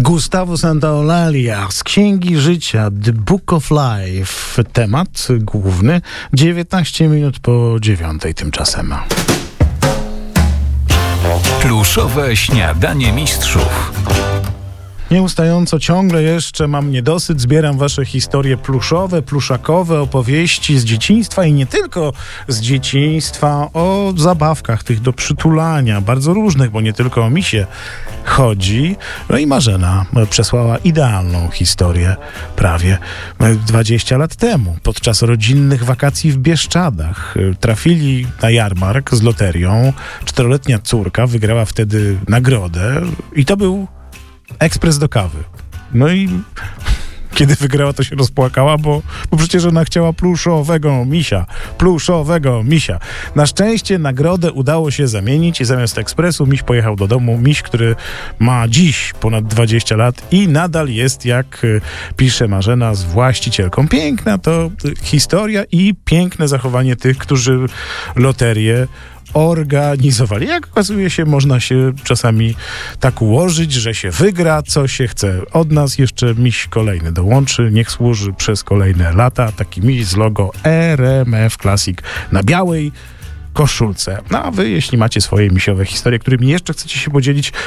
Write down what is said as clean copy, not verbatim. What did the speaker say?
Gustavo Santaolalla z Księgi Życia, The Book of Life. Temat główny, 19 minut po 9 tymczasem. Pluszowe śniadanie mistrzów. Nieustająco ciągle jeszcze mam niedosyt, zbieram wasze historie pluszowe, pluszakowe, opowieści z dzieciństwa i nie tylko z dzieciństwa, o zabawkach tych do przytulania, bardzo różnych, bo nie tylko o misie chodzi. No i Marzena przesłała idealną historię prawie 20 lat temu, podczas rodzinnych wakacji w Bieszczadach. Trafili na jarmark z loterią, 4-letnia córka wygrała wtedy nagrodę i to był ekspres do kawy. No i kiedy wygrała, to się rozpłakała, bo przecież ona chciała pluszowego misia. Na szczęście nagrodę udało się zamienić i zamiast ekspresu miś pojechał do domu. Miś, który ma dziś ponad 20 lat i nadal jest, jak pisze Marzena, z właścicielką. Piękna to historia i piękne zachowanie tych, którzy loterię organizowali. Jak okazuje się, można się czasami tak ułożyć, że się wygra, co się chce. Od nas jeszcze miś kolejny dołączy. Niech służy przez kolejne lata. Taki miś z logo RMF Classic na białej koszulce. No a wy, jeśli macie swoje misiowe historie, którymi jeszcze chcecie się podzielić,